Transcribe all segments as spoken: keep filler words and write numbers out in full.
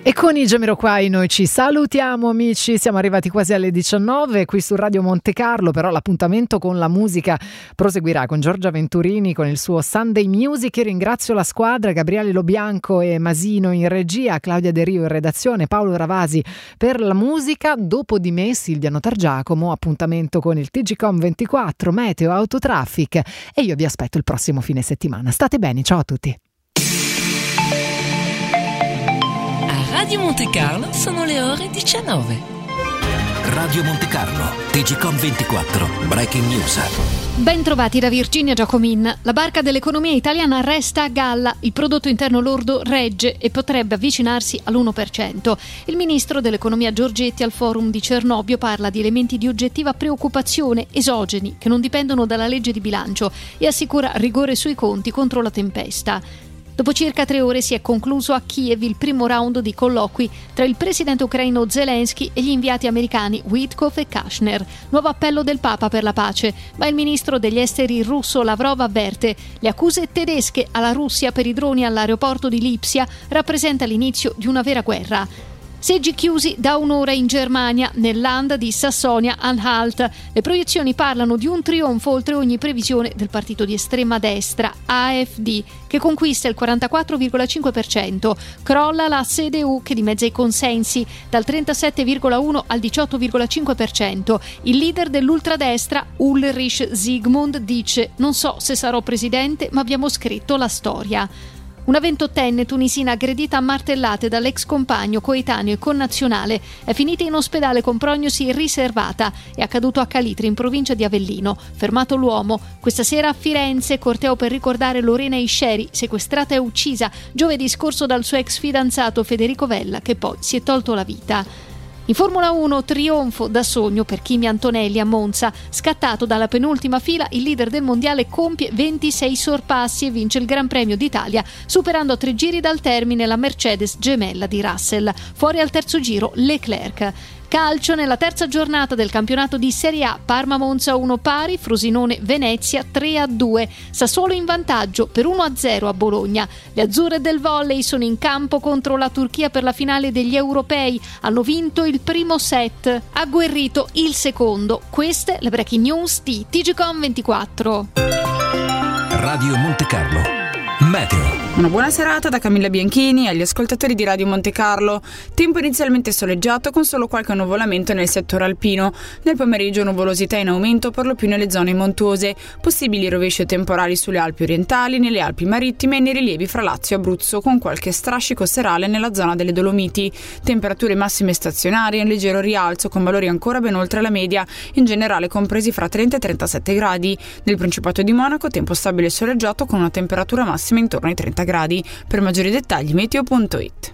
E con i Jamiroquai noi ci salutiamo, amici, siamo arrivati quasi alle diciannove qui su Radio Monte Carlo, però l'appuntamento con la musica proseguirà con Giorgia Venturini con il suo Sunday Music. Io ringrazio la squadra, Gabriele Lobianco e Masino in regia, Claudia De Rio in redazione, Paolo Ravasi per la musica, dopo di me Silvia Notargiacomo, appuntamento con il T G Com ventiquattro, Meteo, Autotraffic, e io vi aspetto il prossimo fine settimana. State bene, ciao a tutti. Radio Monte Carlo sono le ore diciannove. Radio Monte Carlo, T G Com ventiquattro, Breaking News. Ben trovati da Virginia Giacomin. La barca dell'economia italiana resta a galla, il prodotto interno lordo regge e potrebbe avvicinarsi all'uno per cento. Il ministro dell'economia Giorgetti al forum di Cernobbio parla di elementi di oggettiva preoccupazione esogeni che non dipendono dalla legge di bilancio e assicura rigore sui conti contro la tempesta. Dopo circa tre ore si è concluso a Kiev il primo round di colloqui tra il presidente ucraino Zelensky e gli inviati americani Witkoff e Kushner. Nuovo appello del Papa per la pace, ma il ministro degli esteri russo Lavrov avverte: le accuse tedesche alla Russia per i droni all'aeroporto di Lipsia rappresenta l'inizio di una vera guerra. Seggi chiusi da un'ora in Germania, nel Land di Sassonia-Anhalt. Le proiezioni parlano di un trionfo oltre ogni previsione del partito di estrema destra, A F D, che conquista il quarantaquattro virgola cinque per cento. Crolla la C D U, che dimezza i consensi, dal trentasette virgola uno al diciotto virgola cinque per cento. Il leader dell'ultradestra, Ulrich Zygmunt, dice: non so se sarò presidente, ma abbiamo scritto la storia. Una ventottenne tunisina aggredita a martellate dall'ex compagno, coetaneo e connazionale è finita in ospedale con prognosi riservata. È accaduto a Calitri, in provincia di Avellino. Fermato l'uomo. Questa sera a Firenze, corteo per ricordare Lorena Isceri, sequestrata e uccisa giovedì scorso dal suo ex fidanzato Federico Vella, che poi si è tolto la vita. In Formula uno, trionfo da sogno per Kimi Antonelli a Monza. Scattato dalla penultima fila, il leader del mondiale compie ventisei sorpassi e vince il Gran Premio d'Italia, superando a tre giri dal termine la Mercedes gemella di Russell. Fuori al terzo giro Leclerc. Calcio, nella terza giornata del campionato di Serie A, Parma-Monza uno pari, Frosinone-Venezia tre a due, Sassuolo in vantaggio per uno a zero a Bologna. Le azzurre del volley sono in campo contro la Turchia per la finale degli europei, hanno vinto il primo set, agguerrito il secondo. Queste le breaking news di T G Com ventiquattro. Radio Monte Carlo, Meteo. Una buona serata da Camilla Bianchini agli ascoltatori di Radio Monte Carlo. Tempo inizialmente soleggiato con solo qualche nuvolamento nel settore alpino. Nel pomeriggio nuvolosità in aumento per lo più nelle zone montuose. Possibili rovesci temporali sulle Alpi orientali, nelle Alpi marittime e nei rilievi fra Lazio e Abruzzo, con qualche strascico serale nella zona delle Dolomiti. Temperature massime stazionarie in leggero rialzo con valori ancora ben oltre la media, in generale compresi fra trenta e trentasette gradi. Nel Principato di Monaco tempo stabile e soleggiato con una temperatura massima intorno ai trenta gradi. Per maggiori dettagli meteo punto it.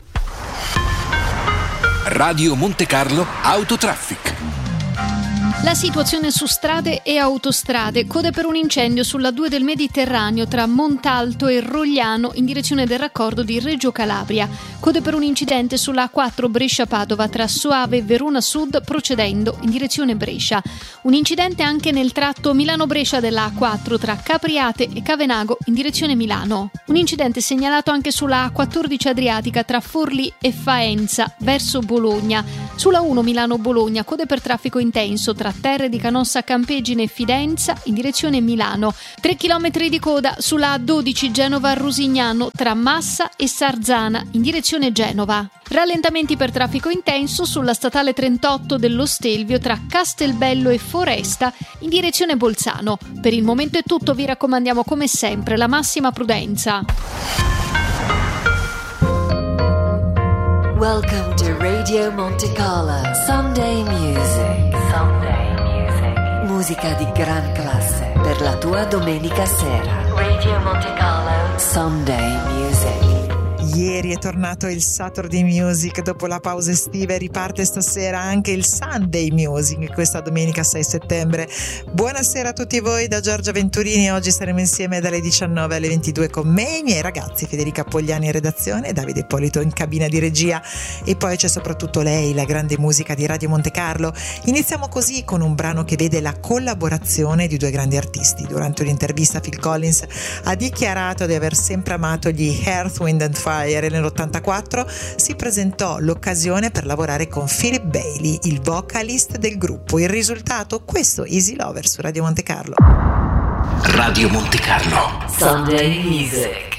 Radio Monte Carlo Autotraffic. La situazione su strade e autostrade. Code per un incendio sulla due del Mediterraneo tra Montalto e Rogliano in direzione del raccordo di Reggio Calabria. Code per un incidente sulla A quattro Brescia-Padova tra Soave e Verona Sud procedendo in direzione Brescia. Un incidente anche nel tratto Milano-Brescia della A quattro tra Capriate e Cavenago in direzione Milano. Un incidente segnalato anche sulla A quattordici Adriatica tra Forlì e Faenza verso Bologna. Sulla uno Milano-Bologna code per traffico intenso tra Terre di Canossa Campegine e Fidenza in direzione Milano. tre chilometri di coda sulla A dodici Genova-Rusignano tra Massa e Sarzana in direzione Genova. Rallentamenti per traffico intenso sulla statale trentotto dello Stelvio tra Castelbello e Foresta in direzione Bolzano. Per il momento è tutto, vi raccomandiamo come sempre la massima prudenza. Welcome to Radio Monte Carlo Sunday Music. Sunday Music. Musica di gran classe per la tua domenica sera. Radio Monte Carlo Sunday Music. Ieri è tornato il Saturday Music, dopo la pausa estiva riparte stasera anche il Sunday Music questa domenica sei settembre. Buonasera a tutti voi da Giorgia Venturini. Oggi saremo insieme dalle diciannove alle ventidue con me, i miei ragazzi Federica Pogliani in redazione e Davide Ippolito in cabina di regia, e poi c'è soprattutto lei, la grande musica di Radio Monte Carlo. Iniziamo così con un brano che vede la collaborazione di due grandi artisti. Durante un'intervista Phil Collins ha dichiarato di aver sempre amato gli Earth, Wind and Fire Fire e nell'ottantaquattro si presentò l'occasione per lavorare con Philip Bailey, il vocalist del gruppo. Il risultato? Questo, Easy Lover su Radio Monte Carlo. Radio Monte Carlo. Sunday Music.